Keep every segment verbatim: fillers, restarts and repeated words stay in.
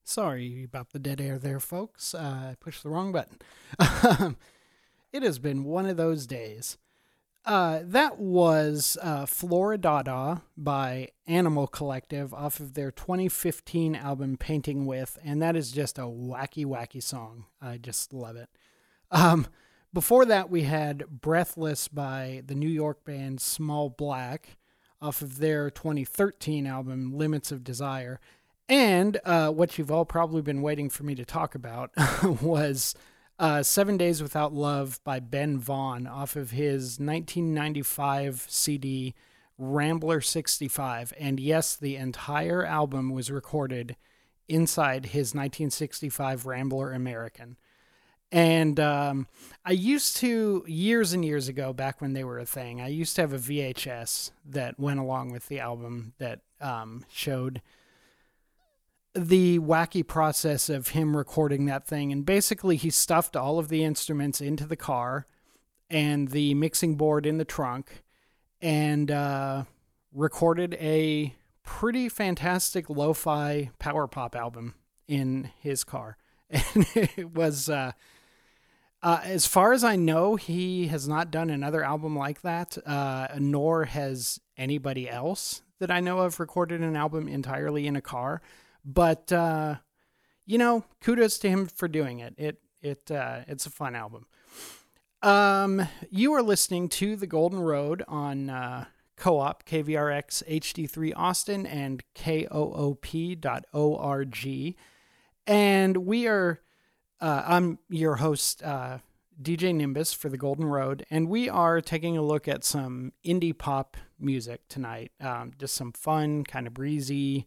Sorry about the dead air there, folks. Uh, I pushed the wrong button. It has been one of those days. Uh, that was uh, Floridada by Animal Collective off of their twenty fifteen album Painting With, and that is just a wacky, wacky song. I just love it. Um, before that, we had Breathless by the New York band Small Black off of their twenty thirteen album Limits of Desire. And uh, what you've all probably been waiting for me to talk about was uh, Seven Days Without Love by Ben Vaughn off of his nineteen ninety-five C D Rambler sixty-five. And yes, the entire album was recorded inside his nineteen sixty-five Rambler American. And um, I used to, years and years ago, back when they were a thing, I used to have a V H S that went along with the album that um, showed the wacky process of him recording that thing. And basically he stuffed all of the instruments into the car and the mixing board in the trunk and uh, recorded a pretty fantastic lo-fi power pop album in his car. And it was, uh, uh, as far as I know, he has not done another album like that, uh, nor has anybody else that I know of recorded an album entirely in a car. But, uh, you know, kudos to him for doing it. It, it, uh, it's a fun album. Um, you are listening to The Golden Road on, uh, Co-op, K V R X H D three Austin and K O O P dot org. And we are, uh, I'm your host, uh, D J Nimbus for The Golden Road. And we are taking a look at some indie pop music tonight. Um, just some fun, kind of breezy,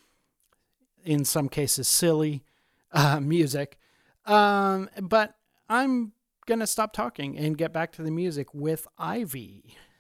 in some cases silly uh, music. Um, but I'm going to stop talking and get back to the music with Ivy.